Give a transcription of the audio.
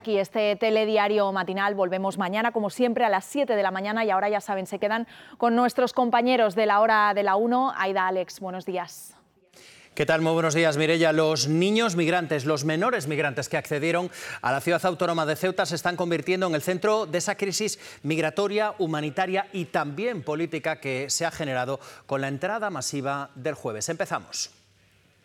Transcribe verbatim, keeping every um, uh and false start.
Aquí este telediario matinal, volvemos mañana como siempre a las siete de la mañana y ahora ya saben, se quedan con nuestros compañeros de la hora de la uno. Aida, Alex, buenos días. ¿Qué tal? Muy buenos días, Mireia. Los niños migrantes, los menores migrantes que accedieron a la ciudad autónoma de Ceuta se están convirtiendo en el centro de esa crisis migratoria, humanitaria y también política que se ha generado con la entrada masiva del jueves. Empezamos.